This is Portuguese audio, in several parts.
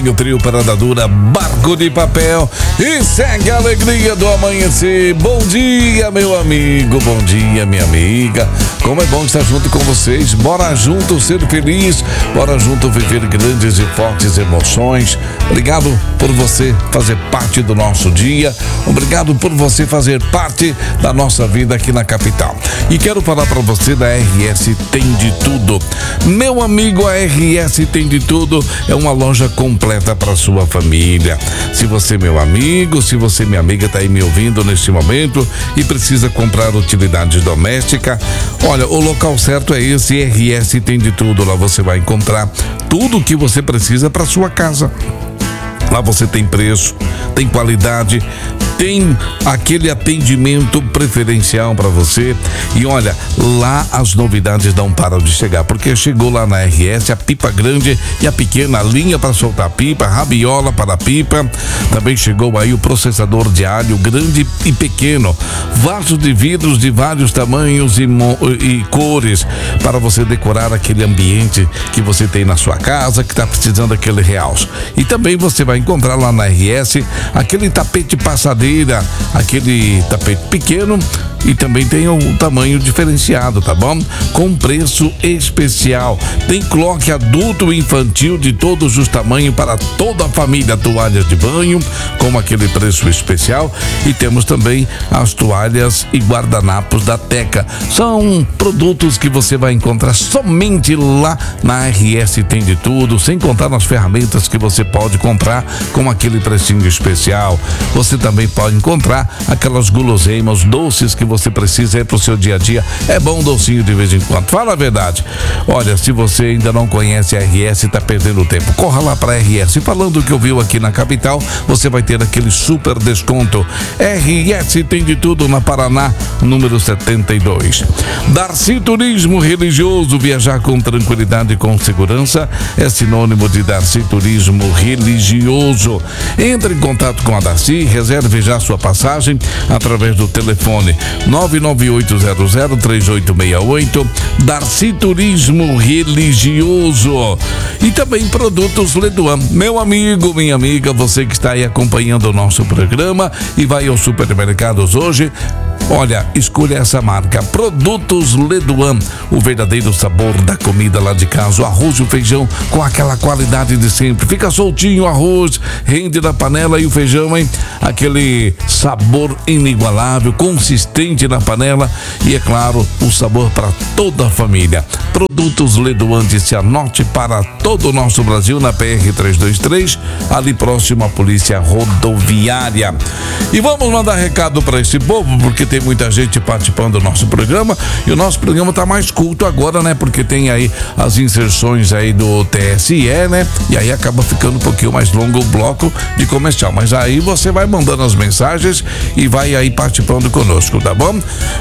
O trio Parada Dura, Barco de Papel e segue a alegria do amanhecer. Bom dia, meu amigo, bom dia, minha amiga. Como é bom estar junto com vocês. Bora junto ser feliz, bora junto viver grandes e fortes emoções. Obrigado por você fazer parte do nosso dia. Obrigado por você fazer parte da nossa vida aqui na capital. E quero falar para você da RS Tem de Tudo. Meu amigo, a RS Tem de Tudo é uma loja completa para sua família. Se você, meu amigo, se você, minha amiga, está aí me ouvindo neste momento e precisa comprar utilidades domésticas, olha, o local certo é esse. RS Tem de Tudo. Lá você vai encontrar tudo o que você precisa para sua casa. Lá você tem preço, tem qualidade, tem aquele atendimento preferencial para você. E olha, lá as novidades não param de chegar, porque chegou lá na RS a pipa grande e a pequena, a linha para soltar pipa, rabiola para pipa. Também chegou aí o processador de alho grande e pequeno, vasos de vidros de vários tamanhos e cores para você decorar aquele ambiente que você tem na sua casa, que está precisando daquele realce. E também você vai encontrar lá na RS aquele tapete passadeira, aquele tapete pequeno, e também tem um tamanho diferenciado, tá bom? Com preço especial. Tem cloque adulto e infantil de todos os tamanhos para toda a família. Toalhas de banho com aquele preço especial. E temos também as toalhas e guardanapos da Teca. São produtos que você vai encontrar somente lá na RS Tem de Tudo, sem contar nas ferramentas que você pode comprar com aquele precinho especial. Você também pode encontrar aquelas guloseimas, doces que você precisa aí pro seu dia a dia. É bom um docinho de vez em quando. Fala a verdade. Olha, se você ainda não conhece a RS, tá perdendo tempo. Corra lá pra RS. Falando que ouviu aqui na capital, você vai ter aquele super desconto. RS Tem de Tudo na Paraná, número 72. Darcy Turismo Religioso. Viajar com tranquilidade e com segurança é sinônimo de Darcy Turismo Religioso. Entre em contato com a Darcy, reserve já sua passagem através do telefone 998003868. Darcy Turismo Religioso. E também produtos Leduan. Meu amigo, minha amiga, você que está aí acompanhando o nosso programa e vai aos supermercados hoje, olha, escolha essa marca, Produtos Leduan, o verdadeiro sabor da comida lá de casa. O arroz e o feijão com aquela qualidade de sempre. Fica soltinho o arroz, rende na panela, e o feijão, hein? Aquele sabor inigualável, consistente na panela e, é claro, o sabor para toda a família. Produtos Leduan, se anote para todo o nosso Brasil na PR 323, ali próximo à Polícia Rodoviária. E vamos mandar recado para esse povo, porque tem muita gente participando do nosso programa, e o nosso programa tá mais culto agora, né? Porque tem aí as inserções aí do TSE, né? E aí acaba ficando um pouquinho mais longo o bloco de comercial, mas aí você vai mandando as mensagens e vai aí participando conosco, tá bom?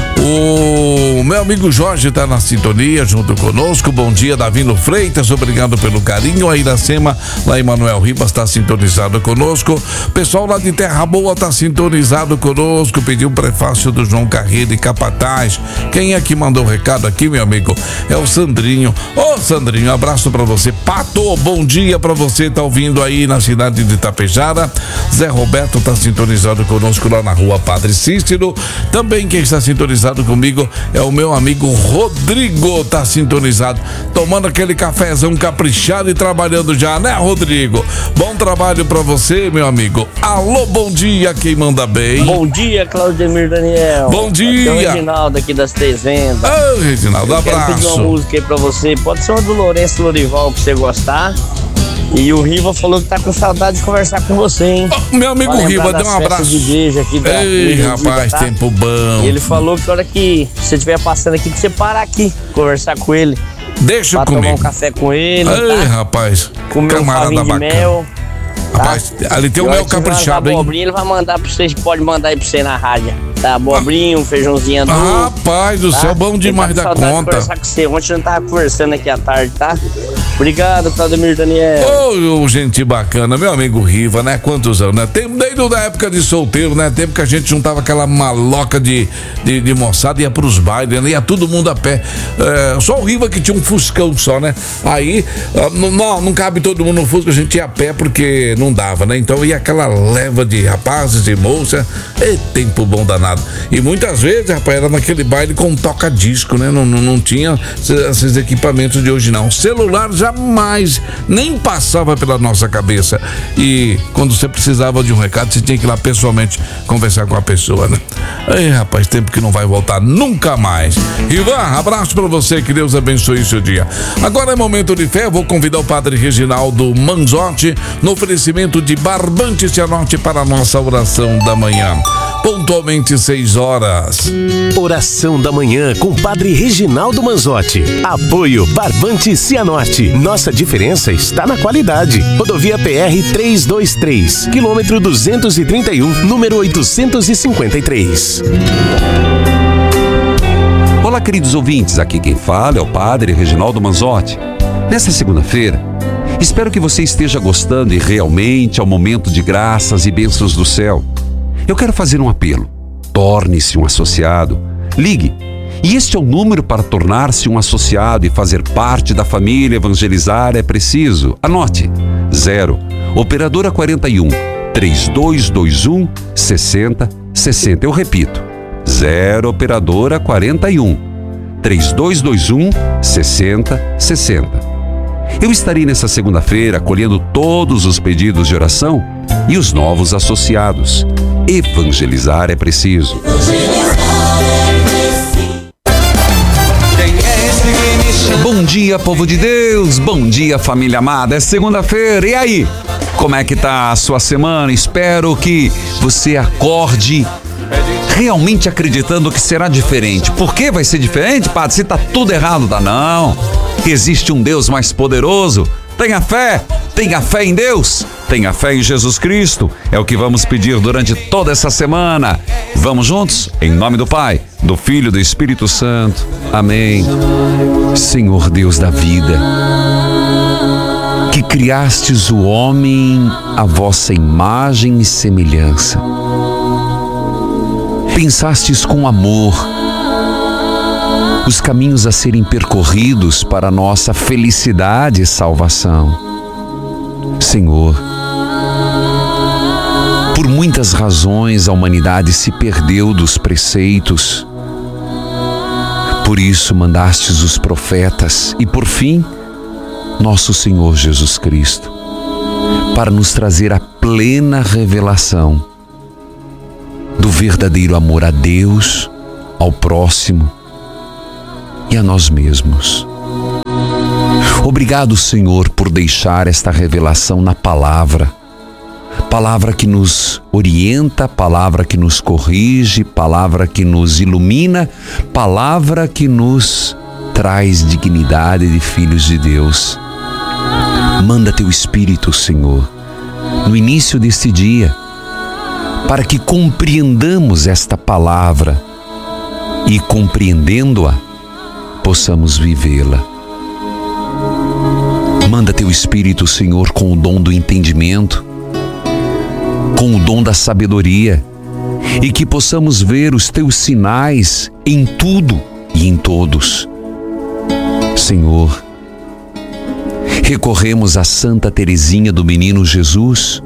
O meu amigo Jorge tá na sintonia junto conosco. Bom dia, Davino Freitas, obrigado pelo carinho. A Iracema, lá em Manuel Ribas, tá sintonizado conosco. Pessoal lá de Terra Boa tá sintonizado conosco. Pediu um prefácio do João Carreiro e Capataz. Quem é que mandou o recado aqui, meu amigo? É o Sandrinho. Ô, Sandrinho, abraço pra você. Pato, bom dia pra você, tá ouvindo aí na cidade de Itapejara. Zé Roberto tá sintonizado conosco lá na rua Padre Cícero. Também quem está sintonizado comigo é o meu amigo Rodrigo, tá sintonizado, tomando aquele cafezão caprichado e trabalhando já, né, Rodrigo? Bom trabalho pra você, meu amigo. Alô, bom dia, quem manda bem? Bom dia, Claudemir Daniel. Bom dia. Aqui é o Reginaldo aqui das Três Vendas. Ô, Reginaldo, abraço. Quero pedir uma música aí pra você. Pode ser uma do Lourenço Lorival, que você gostar. E o Riva falou que tá com saudade de conversar com você, hein? Oh, meu amigo Riva, dê um abraço. De beijo aqui da Ei, rapaz, tá? Tempo bom. E ele falou que a hora que você estiver passando aqui, que você parar aqui, conversar com ele. Deixa comigo. Tomar um café com ele. Ei, tá? Rapaz, comer camarada um bacana. De mel. Rapaz, tá? Ali tem o mel caprichado, hein? Abobrinha, ele vai mandar pra vocês, pode mandar aí pra você na rádio. Tá, abobrinha, um feijãozinho adulto. Rapaz do céu, bom demais da conta. Conversar com você. Ontem a gente tava conversando aqui à tarde, tá? Obrigado, Claudemir Daniel. Ô, gente bacana, meu amigo Riva, né? Quantos anos, né? Desde a época de solteiro, né? Tempo que a gente juntava aquela maloca de moçada, ia pros bailes, né? Ia todo mundo a pé. Só o Riva que tinha um Fuscão só, né? Aí, não cabe todo mundo no Fusca, a gente ia a pé porque não dava, né? Então ia aquela leva de rapazes e moças, tempo bom danado. E muitas vezes, rapaz, era naquele baile com toca-disco, né? Não tinha esses equipamentos de hoje, não. O celular jamais nem passava pela nossa cabeça. E quando você precisava de um recado, você tinha que ir lá pessoalmente conversar com a pessoa, né? Aí, rapaz, tempo que não vai voltar nunca mais. Ivan, abraço pra você, que Deus abençoe seu dia. Agora é momento de fé, eu vou convidar o Padre Reginaldo Manzotti no oferecimento de Barbante Cianorte para a nossa oração da manhã. Pontualmente 6 horas. Oração da manhã com Padre Reginaldo Manzotti. Apoio Barbante Cianorte. Nossa diferença está na qualidade. Rodovia PR 323, quilômetro 231, número 853. Olá, queridos ouvintes. Aqui quem fala é o Padre Reginaldo Manzotti. Nessa segunda-feira, espero que você esteja gostando e realmente é o momento de graças e bênçãos do céu. Eu quero fazer um apelo. Torne-se um associado. Ligue. E este é o número para tornar-se um associado e fazer parte da família Evangelizar é Preciso. Anote. 0 Operadora 41 3221 6060. Eu repito. 0 Operadora 41 3221 6060. Eu estarei nessa segunda-feira acolhendo todos os pedidos de oração e os novos associados. Evangelizar é preciso. Bom dia, povo de Deus. Bom dia, família amada. É segunda-feira. E aí? Como é que tá a sua semana? Espero que você acorde realmente acreditando que será diferente. Por que vai ser diferente, padre? Se tá tudo errado, dá não. Existe um Deus mais poderoso. Tenha fé em Deus, tenha fé em Jesus Cristo. É o que vamos pedir durante toda essa semana. Vamos juntos? Em nome do Pai, do Filho e do Espírito Santo. Amém. Senhor Deus da vida, que criastes o homem à vossa imagem e semelhança, pensastes com amor os caminhos a serem percorridos para a nossa felicidade e salvação. Senhor, por muitas razões a humanidade se perdeu dos preceitos. Por isso mandastes os profetas e, por fim, nosso Senhor Jesus Cristo, para nos trazer a plena revelação do verdadeiro amor a Deus, ao próximo e a nós mesmos. Obrigado, Senhor, por deixar esta revelação na palavra. Palavra que nos orienta, palavra que nos corrige, palavra que nos ilumina, palavra que nos traz dignidade de filhos de Deus. Manda teu Espírito, Senhor, no início deste dia, para que compreendamos esta palavra e, compreendendo-a, possamos vivê-la. Manda teu Espírito, Senhor, com o dom do entendimento, com o dom da sabedoria, e que possamos ver os teus sinais em tudo e em todos. Senhor, recorremos a Santa Teresinha do Menino Jesus,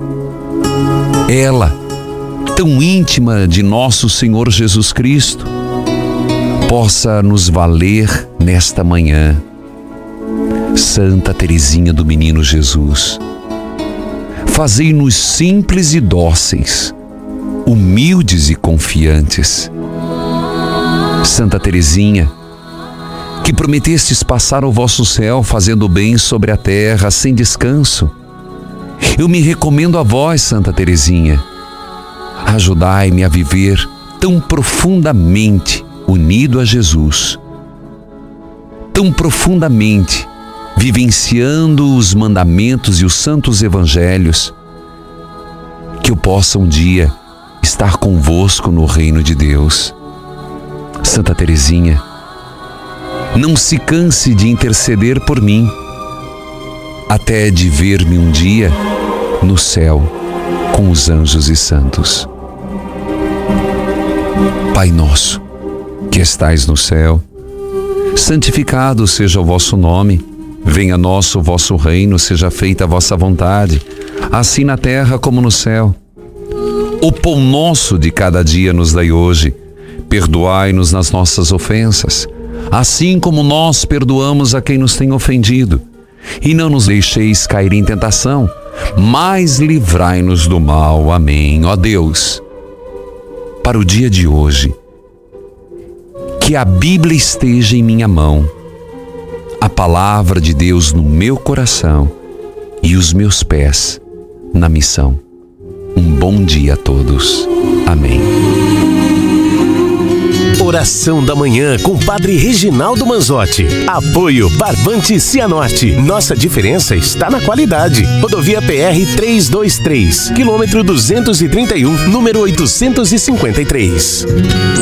ela, tão íntima de nosso Senhor Jesus Cristo, possa nos valer nesta manhã. Santa Teresinha do Menino Jesus, fazei-nos simples e dóceis, humildes e confiantes. Santa Teresinha, que prometestes passar o vosso céu fazendo bem sobre a terra sem descanso, eu me recomendo a vós, Santa Teresinha. Ajudai-me a viver tão profundamente unido a Jesus, tão profundamente vivenciando os mandamentos e os santos evangelhos, que eu possa um dia estar convosco no reino de Deus. Santa Teresinha, não se canse de interceder por mim, até de ver-me um dia no céu com os anjos e santos. Pai nosso, que estais no céu, santificado seja o vosso nome. Venha a nós o vosso reino, seja feita a vossa vontade, assim na terra como no céu. O pão nosso de cada dia nos dai hoje. Perdoai-nos nas nossas ofensas, assim como nós perdoamos a quem nos tem ofendido. E não nos deixeis cair em tentação, mas livrai-nos do mal. Amém. Ó Deus, para o dia de hoje, que a Bíblia esteja em minha mão, a palavra de Deus no meu coração e os meus pés na missão. Um bom dia a todos. Amém. Oração da Manhã com Padre Reginaldo Manzotti. Apoio Barbante Cianorte. Nossa diferença está na qualidade. Rodovia PR 323, quilômetro 231, número 853.